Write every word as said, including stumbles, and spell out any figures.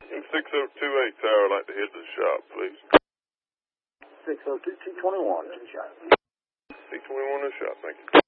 six oh two eight Tower, I'd like to head to the shop, please. six oh two, two twenty-one to the shop. two twenty-one to the shop, thank you.